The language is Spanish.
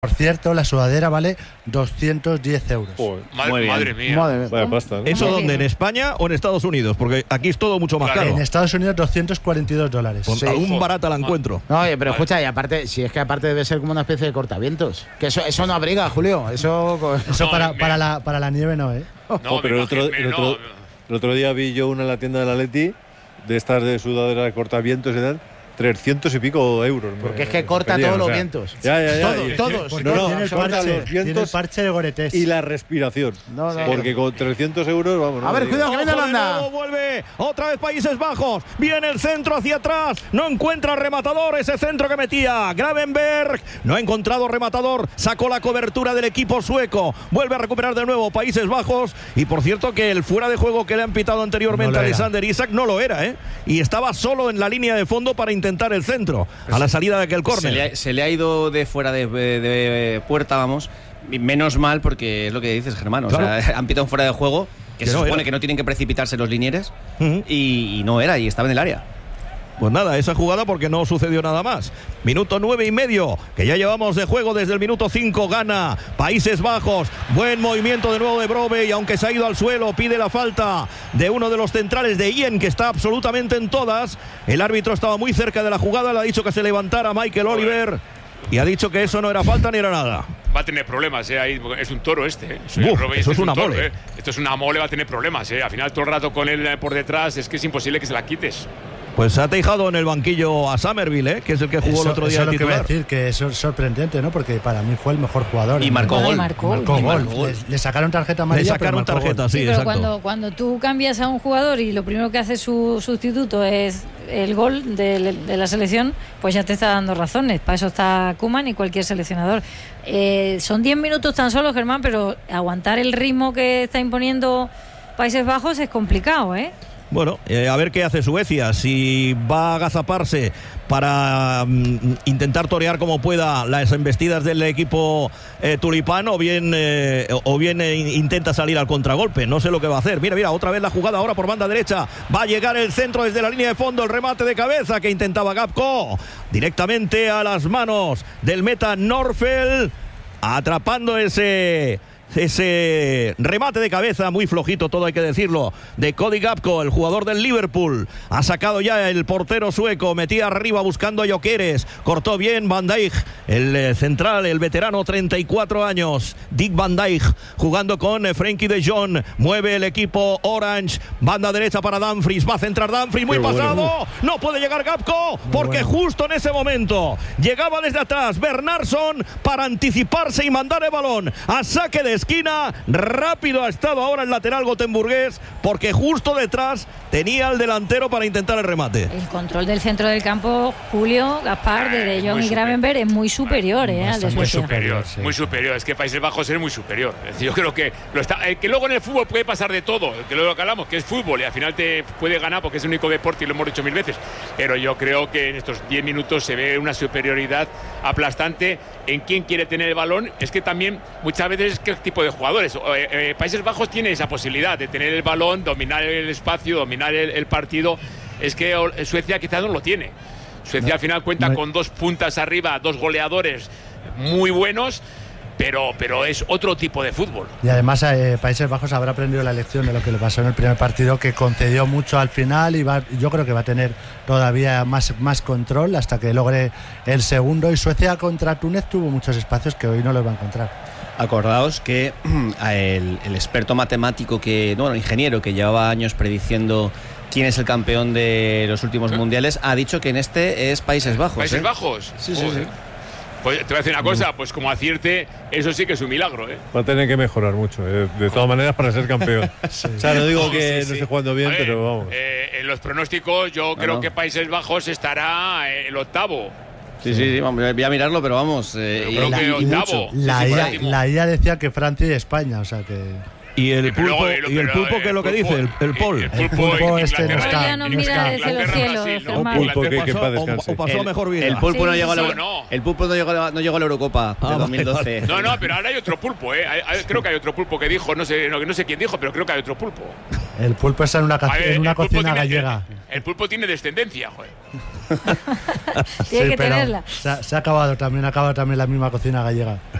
Por cierto, la sudadera vale 210 euros. Madre mía. Vaya pasta, ¿no? ¿Eso dónde? ¿En España o en Estados Unidos? Porque aquí es todo mucho más caro. En Estados Unidos, $242. Con algún barata la encuentro. No, pero escucha, y aparte, si es que aparte debe ser como una especie de cortavientos. Que eso no abriga, Julio. Eso para la nieve no, ¿eh? No, pero el otro día vi yo una en la tienda de la Atleti, de estas de sudadera de cortavientos y tal, 300 y pico euros. Porque es que corta todos los vientos. Ya. Todos. Tiene el parche de Gore-Tex. Y la respiración. Porque con 300 euros, vamos. A ver, cuidado, que viene la banda. Vuelve otra vez Países Bajos. Viene el centro hacia atrás. No encuentra rematador. Ese centro que metía Gravenberg. No ha encontrado rematador. Sacó la cobertura del equipo sueco. Vuelve a recuperar de nuevo Países Bajos. Y por cierto, que el fuera de juego que le han pitado anteriormente a Alexander Isak no lo era, ¿eh? Y estaba solo en la línea de fondo para intentar el centro a la salida de aquel córner. Se le ha ido de fuera de puerta, vamos. Menos mal, porque es lo que dices, Germán. Claro. O sea, han pitado un fuera de juego que se supone que no tienen que precipitarse los linieres y no era, y estaba en el área. Pues nada, esa jugada porque no sucedió nada más. Minuto 9:30, que ya llevamos de juego desde el minuto 5, gana Países Bajos. Buen movimiento de nuevo de Brobe, y aunque se ha ido al suelo, pide la falta de uno de los centrales de Ien, que está absolutamente en todas. El árbitro estaba muy cerca de la jugada, le ha dicho que se levantara Michael Oliver, y ha dicho que eso no era falta ni era nada. Va a tener problemas, ahí, es un toro este. Eso es una mole. Esto es una mole, va a tener problemas. Al final, todo el rato con él por detrás, es que es imposible que se la quites. Pues ha dejado en el banquillo a Somerville, que es el que jugó el otro día. Eso es lo que titular. voy a decir, que es sorprendente, ¿no? Porque para mí fue el mejor jugador. Y marcó gol. Marcó gol. Le sacaron tarjeta amarilla. Le sacaron tarjeta, sí, pero exacto. cuando tú cambias a un jugador y lo primero que hace su sustituto es el gol de la selección, pues ya te está dando razones. Para eso está Koeman y cualquier seleccionador. Son 10 minutos tan solo, Germán, pero aguantar el ritmo que está imponiendo Países Bajos es complicado, ¿eh? Bueno, a ver qué hace Suecia, si va a agazaparse para intentar torear como pueda las embestidas del equipo tulipán, o bien intenta salir al contragolpe. No sé lo que va a hacer. Mira, otra vez la jugada ahora por banda derecha. Va a llegar el centro desde la línea de fondo, el remate de cabeza que intentaba Gapco, directamente a las manos del meta Norfeld, atrapando ese remate de cabeza muy flojito, todo hay que decirlo, de Cody Gapco, el jugador del Liverpool. Ha sacado ya el portero sueco, metía arriba buscando a Gyökeres, cortó bien Van Dijk, el central, el veterano, 34 años, Dick Van Dijk, jugando con Frenkie de Jong. Mueve el equipo Orange, banda derecha para Dumfries, va a centrar Dumfries, muy pasado, no puede llegar Gapco, porque justo en ese momento llegaba desde atrás Bernardsson para anticiparse y mandar el balón a saque de esquina. Rápido ha estado ahora el lateral gotemburgués, porque justo detrás tenía al delantero para intentar el remate. El control del centro del campo, Julio, Gaspar, de Jong y Gravenberg, es muy superior al de Suecia. Muy superior. Es que Países Bajos es muy superior. Yo creo que lo está. Que luego en el fútbol puede pasar de todo, que luego que hablamos, que es fútbol y al final te puede ganar porque es el único deporte y lo hemos dicho 1000 veces. Pero yo creo que en estos 10 minutos se ve una superioridad aplastante en quién quiere tener el balón. Es que también muchas veces qué tipo de jugadores. Países Bajos tiene esa posibilidad de tener el balón, dominar el espacio, dominar el partido. Es que Suecia quizás no lo tiene. Suecia al final cuenta con dos puntas arriba, dos goleadores muy buenos, pero es otro tipo de fútbol. Y además Países Bajos habrá aprendido la lección de lo que le pasó en el primer partido, que concedió mucho al final, y yo creo que va a tener todavía más control hasta que logre el segundo. Y Suecia contra Túnez tuvo muchos espacios que hoy no los va a encontrar. Acordaos que el experto matemático, ingeniero que llevaba años prediciendo quién es el campeón de los últimos mundiales, ha dicho que en este es Países Bajos. ¿Países Bajos? Sí. Pues te voy a decir una cosa, pues como acierte, eso sí que es un milagro, ¿eh? Va a tener que mejorar mucho, de todas maneras, para ser campión. O sea, no digo que no esté jugando bien, pero vamos. En los pronósticos yo creo que Países Bajos estará el octavo. Sí, voy a mirarlo, pero vamos. Creo que octavo. La IA decía que Francia y España, o sea que... Y el pulpo, ¿qué es lo que dice? El Paul. El pulpo este no está. No mira desde los cielos, Germán. Pulpo que para descansar. O pasó mejor vida. El pulpo no llegó a la Eurocopa de 2012. No, pero ahora hay otro pulpo, ¿eh? Creo que hay otro pulpo que dijo, no sé quién dijo, pero creo que hay otro pulpo. El pulpo está en una cocina gallega. El pulpo tiene descendencia, joder. Tiene que pero tenerla. se ha acabado también la misma cocina gallega.